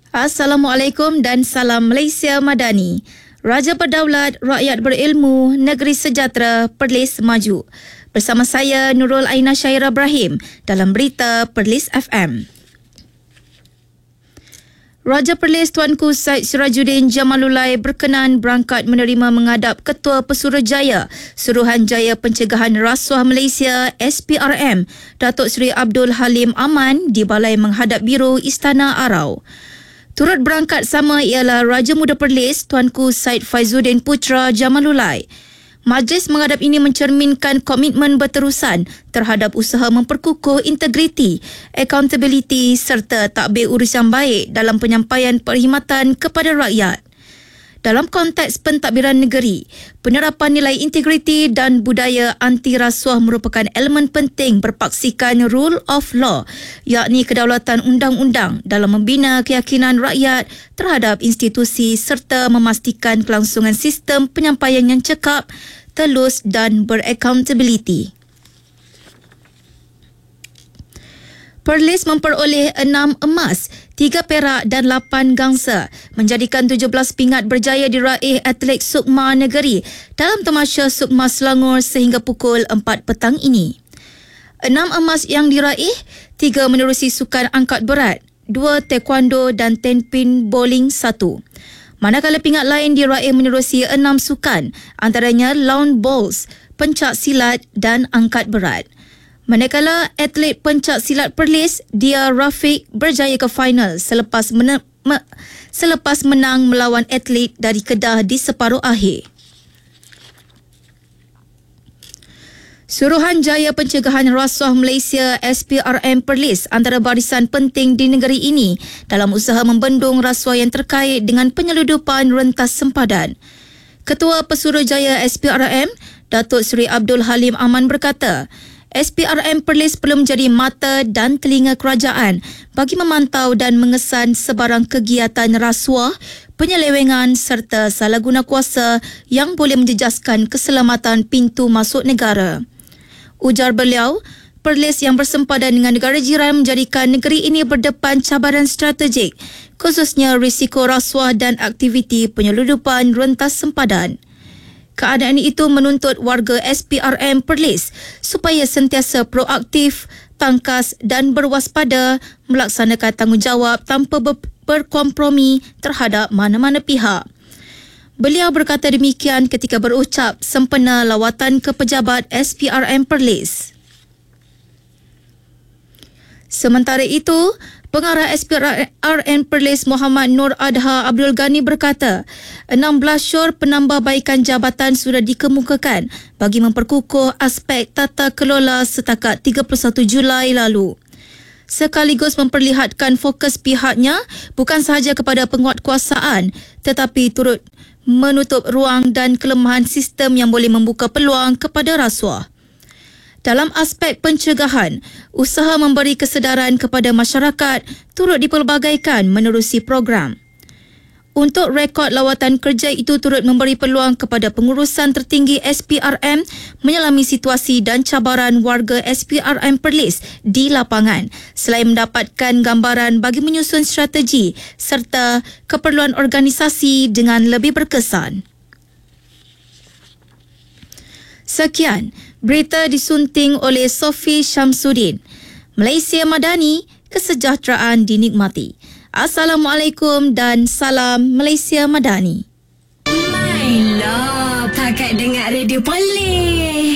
Assalamualaikum dan salam Malaysia Madani. Raja berdaulat, rakyat berilmu, negeri sejahtera, Perlis maju. Bersama saya Nurul Aina Syaira Ibrahim dalam berita Perlis FM. Raja Perlis Tuanku Syed Sirajuddin Jamalulai berkenan berangkat menerima menghadap Ketua Pesuruhjaya Suruhanjaya Pencegahan Rasuah Malaysia SPRM Datuk Seri Abdul Halim Aman di Balai Menghadap Biru Istana Arau. Turut berangkat sama ialah Raja Muda Perlis Tuanku Syed Faizuddin Putra Jamalulai. Majlis menghadap ini mencerminkan komitmen berterusan terhadap usaha memperkukuh integriti, accountability serta tadbir urusan baik dalam penyampaian perkhidmatan kepada rakyat. Dalam konteks pentadbiran negeri, penerapan nilai integriti dan budaya anti rasuah merupakan elemen penting berpaksikan rule of law, yakni kedaulatan undang-undang dalam membina keyakinan rakyat terhadap institusi serta memastikan kelangsungan sistem penyampaian yang cekap, telus dan beraccountability. Perlis memperoleh 6 emas, 3 perak dan 8 gangsa, menjadikan 17 pingat berjaya diraih atlet Sukma Negeri dalam tamasya Sukma Selangor sehingga pukul 4 petang ini. 6 emas yang diraih, 3 menerusi sukan angkat berat, 2 taekwondo dan 10 pin bowling 1. Manakala pingat lain diraih menerusi 6 sukan, antaranya lawn bowls, pencak silat dan angkat berat. Manakala atlet pencak silat Perlis, Dia Rafiq berjaya ke final selepas menang melawan atlet dari Kedah di separuh akhir. Suruhanjaya Pencegahan Rasuah Malaysia SPRM Perlis antara barisan penting di negeri ini dalam usaha membendung rasuah yang terkait dengan penyeludupan rentas sempadan. Ketua Pesuruhjaya SPRM, Datuk Seri Abdul Halim Aman berkata, SPRM Perlis perlu menjadi mata dan telinga kerajaan bagi memantau dan mengesan sebarang kegiatan rasuah, penyelewengan serta salah guna kuasa yang boleh menjejaskan keselamatan pintu masuk negara. Ujar beliau, Perlis yang bersempadan dengan negara jiran menjadikan negeri ini berdepan cabaran strategik, khususnya risiko rasuah dan aktiviti penyeludupan rentas sempadan. Keadaan itu menuntut warga SPRM Perlis supaya sentiasa proaktif, tangkas dan berwaspada melaksanakan tanggungjawab tanpa berkompromi terhadap mana-mana pihak. Beliau berkata demikian ketika berucap sempena lawatan ke pejabat SPRM Perlis. Sementara itu, Pengarah SPRM Perlis Muhammad Nur Adha Abdul Ghani berkata, 16 syur penambahbaikan jabatan sudah dikemukakan bagi memperkukuh aspek tata kelola setakat 31 Julai lalu. Sekaligus memperlihatkan fokus pihaknya bukan sahaja kepada penguatkuasaan tetapi turut menutup ruang dan kelemahan sistem yang boleh membuka peluang kepada rasuah. Dalam aspek pencegahan, usaha memberi kesedaran kepada masyarakat turut dipelbagaikan menerusi program. Untuk rekod lawatan kerja itu turut memberi peluang kepada pengurusan tertinggi SPRM menyelami situasi dan cabaran warga SPRM Perlis di lapangan selain mendapatkan gambaran bagi menyusun strategi serta keperluan organisasi dengan lebih berkesan. Sekian, berita disunting oleh Sofi Syamsuddin. Malaysia Madani, kesejahteraan dinikmati. Assalamualaikum dan salam Malaysia Madani. Mainlah pakai dengar Radio Perlis.